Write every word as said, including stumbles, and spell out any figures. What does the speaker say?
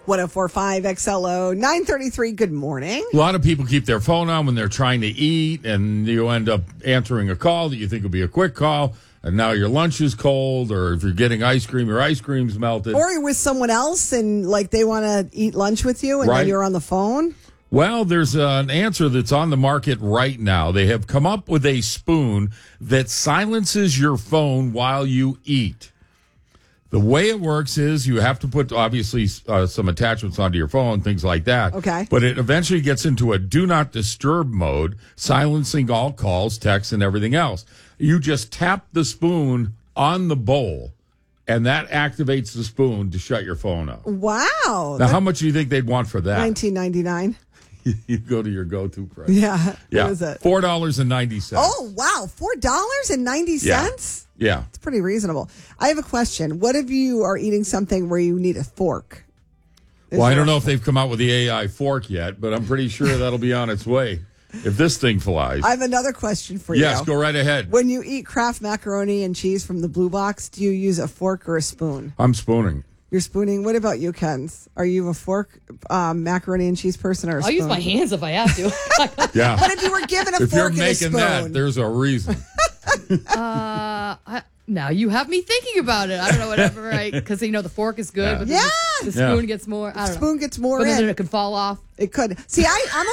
one oh four point five X L O, nine thirty-three. Good morning. A lot of people keep their phone on when they're trying to eat, and you end up answering a call that you think will be a quick call, and now your lunch is cold, or if you're getting ice cream, your ice cream's melted. Or you're with someone else, and like they want to eat lunch with you, and Right. then you're on the phone. Well, there's uh, an answer that's on the market right now. They have come up with a spoon that silences your phone while you eat. The way it works is you have to put, obviously, uh, some attachments onto your phone, things like that. Okay. But it eventually gets into a do not disturb mode, silencing all calls, texts, and everything else. You just tap the spoon on the bowl, and that activates the spoon to shut your phone off. Wow. Now, how much do you think they'd want for that? nineteen ninety-nine. You go to your go-to price. Yeah. Yeah. What is it? four dollars and ninety cents. Oh, wow. four dollars and ninety cents? Yeah. It's pretty reasonable. I have a question. What if you are eating something where you need a fork? Is Well, I there don't a- know if they've come out with the A I fork yet, but I'm pretty sure that'll be on its way if this thing flies. I have another question for Yes, you. go right ahead. When you eat Kraft macaroni and cheese from the Blue Box, do you use a fork or a spoon? I'm spooning. You're spooning. What about you, Kens? Are you a fork, um, macaroni and cheese person, or a I'll spoon? use my hands if I have to. Yeah. But if you were given a If fork you're and a making spoon, that, there's a reason. uh, I, now you have me thinking about it. I don't know, whatever, right? Because, you know, the fork is good, Yeah. but then Yes! the spoon Yeah. gets more. I the don't know. spoon gets more But in. then it could fall off. It could. See, I, I'm a